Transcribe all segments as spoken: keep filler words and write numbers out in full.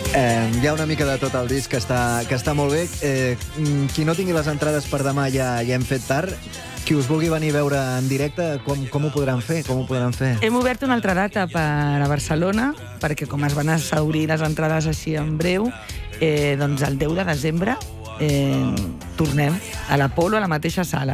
Eh, hi ha una mica de tot el disc que està, que està molt bé. Eh, qui no tingui les entrades per demà ja, ja hem fet tard. Qui us vulgui venir a veure en directe, com, com ho podran fer? Com ho podran fer? Hem obert una altra data per a Barcelona, perquè com es van assaurir les entrades així en breu, eh, doncs el deu de desembre eh, tornem a l'Apolo, a la mateixa sala.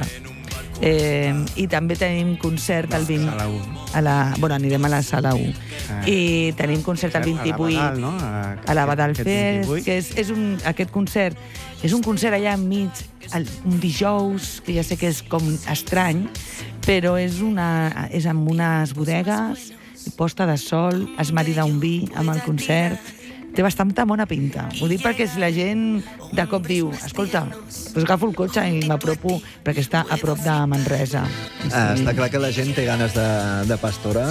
Eh, I també tenim concert el vint... Sala u. A la, bueno, anirem a la sala u. Ah. I tenim concert el vint-i-vuit. A la Badal, no? A, a la Badal Fest, que és, és un, aquest concert és un concert allà enmig, el, un dijous, que ja sé que és com estrany, però és, una, és amb unes bodegues, posta de sol, es marida un vi amb el concert. Té bastanta bona pinta. Ho dic perquè si la gent de cop diu escolta, doncs agafo el cotxe i m'apropo, perquè està a prop de Manresa. Sí. Ah, està clar que la gent té ganes de, de Pastora.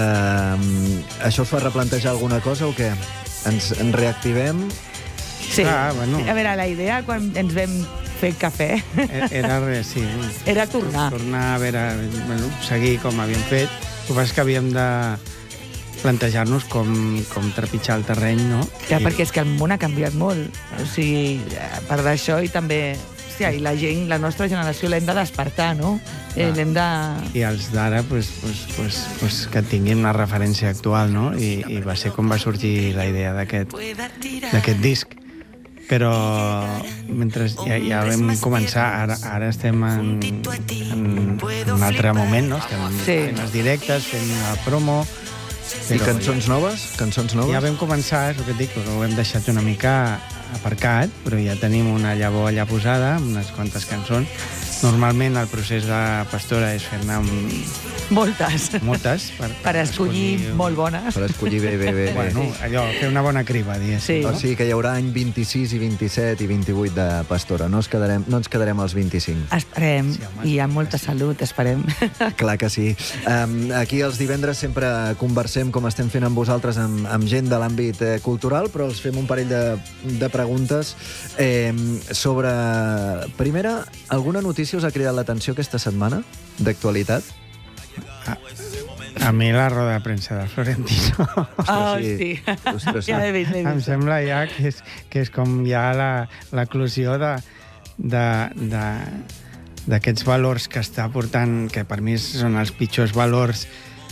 Uh, això us fa replantejar alguna cosa o què? Ens, ens reactivem? Sí. Ah, bueno. A veure, la idea quan ens vam fer cafè era, sí, era tornar. Tornar a veure, bueno, seguir com havíem fet. El que passa és que havíem de plantejar-nos com, com trepitjar el terreny, no? Ja, I... perquè és que el món ha canviat molt. O sigui, a part d'això, i també... Hòstia, i la gent, la nostra generació l'hem de despertar, no? Eh, l'hem de... I els d'ara, pues, pues, pues, pues, que tinguin una referència actual, no? I, i va ser com va sorgir la idea d'aquest d'aquest disc. Però mentre ja, ja vam començar, ara, ara estem en, en, en un altre moment, no? Estem Sí. fent els directes, fent la promo... I cançons noves? Cançons noves? Ja vam començar, és el que et dic, però ho hem deixat una mica aparcat, però ja tenim una llavor allà posada, amb unes quantes cançons. Normalment el procés de Pastora és fer-ne Moltes. moltes. Per, Per escollir escollir... molt bones. Per escollir bé, bé, bé. Bueno, allò, fer una bona criba, diguéssim. Sí. O sigui que hi haurà any vint-i-sis i vint-i-set i vint-i-vuit de Pastora. No, es quedarem, no ens quedarem als vint-i-cinc. Esperem. Sí, home, I amb molta sí. salut, esperem. Clar que sí. Um, aquí els divendres sempre conversem, com estem fent amb vosaltres, amb, amb gent de l'àmbit eh, cultural, però els fem un parell de, de preguntes eh, sobre... Primera, alguna notícia us ha cridat l'atenció aquesta setmana, d'actualitat? A, a mi la roda de premsa de Florentino Oh, sí. sí. Ostres, Ja l'he vist, l'he em vist. sembla ja que és, que és com ja la- l'eclusió de, de, de, d'aquests valors que està portant, que per mi són els pitjors valors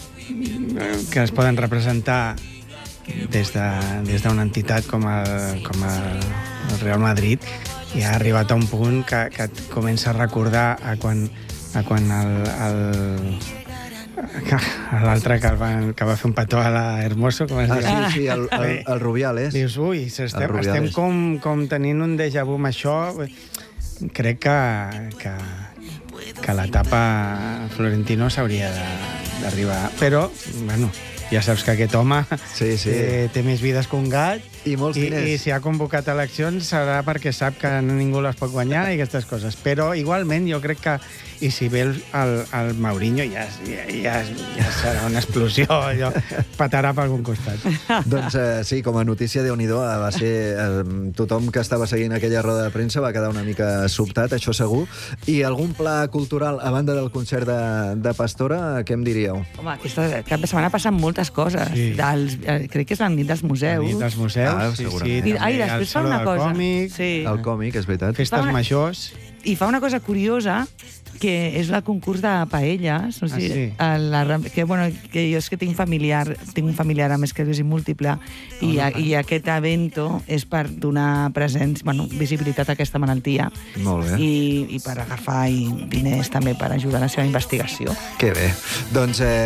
que es poden representar des de, des d'una entitat com el, com el, el Real Madrid, i ha arribat a un punt que, que et comença a recordar a quan, a quan el, el, l'altre que, el va, que va fer un petó a la Hermoso, com es Ah, diu? sí, sí, el, el, el Rubiales. Dius, ui, estem, El Rubiales. estem com, com tenint un déjà vu amb això. Crec que, que, que l'etapa Florentino s'hauria d'arribar. Però, bueno, ja saps que aquest home Sí, sí. té, té més vides que un gat. I molts I, diners. I si ha convocat eleccions serà perquè sap que ningú les pot guanyar i aquestes coses. Però igualment jo crec que, i si ve el, el, el Mourinho, ja, ja, ja, ja serà una explosió, allò patarà per algun costat. Doncs eh, sí, com a notícia, Déu-n'hi-do, eh, va ser... Eh, tothom que estava seguint aquella roda de premsa va quedar una mica sobtat, això segur. I algun pla cultural, a banda del concert de, de Pastora, què em diríeu? Home, aquesta cap de setmana passen moltes coses. Sí. Dels, eh, crec que és la nit dels museus. La nit dels museus, Ah, sí, sí. segurament. I, també ai, el després fa Saló una del cosa. Còmic, Sí. El còmic, és veritat. festes Fa una- majors... I fa una cosa curiosa, que és el concurs de paelles. O sigui, Ah, sí? a la, que, bueno, que jo és que tinc familiar, tinc un familiar amb esclerosi múltiple, i, a, i aquest evento és per donar presència, bueno, visibilitat a aquesta malaltia. Molt bé. I, i per agafar i diners també per ajudar a la seva investigació. Que bé. Doncs... Eh,